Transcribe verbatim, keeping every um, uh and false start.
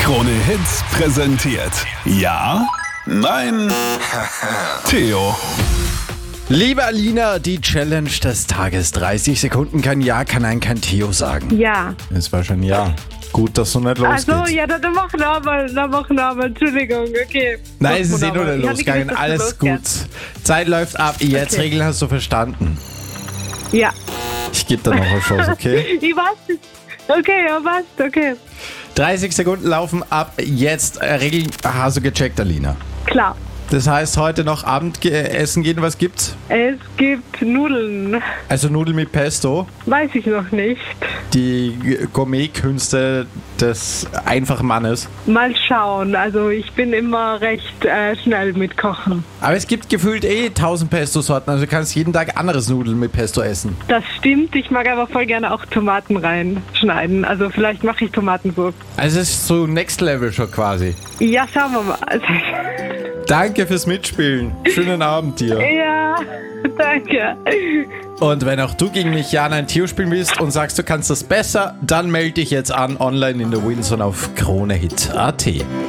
Krone Hits präsentiert. Ja? Nein? Theo. Liebe Alina, die Challenge des Tages. dreißig Sekunden kein Ja, kann ein kein Theo sagen. Ja. Das war schon Ja. Gut, dass so nicht losgeht. Ach so, ja, dann mach nochmal, dann mach nochmal. Entschuldigung, okay. Nein, es ist eh nur Ich hab nicht losgegangen. gewusst, dass Alles es gut. losgeht. Zeit läuft ab. Jetzt Okay. Regeln hast du verstanden. Ja. Ich gebe dir noch eine Chance, okay? Ich weiß. Okay, ja, was? Okay. dreißig Sekunden laufen ab. Jetzt äh, Regeln hast du gecheckt, Alina. Klar. Das heißt, heute noch Abendessen gehen. Was gibt's? Es gibt Nudeln. Also Nudeln mit Pesto. Weiß ich noch nicht. Die Gourmet-Künste des einfachen Mannes. Mal schauen. Also ich bin immer recht äh, schnell mit Kochen. Aber es gibt gefühlt eh tausend Pesto-Sorten. Also du kannst jeden Tag anderes Nudeln mit Pesto essen. Das stimmt. Ich mag aber voll gerne auch Tomaten reinschneiden. Also vielleicht mache ich Tomatensuppe. Also es ist so Next Level schon quasi. Ja, schauen wir mal. Danke fürs Mitspielen. Schönen Abend dir. Ja, danke. Und wenn auch du gegen mich Ja, Nein, Theo spielen willst und sagst, du kannst das besser, dann melde dich jetzt an online in der Wilson auf Kronehit punkt at.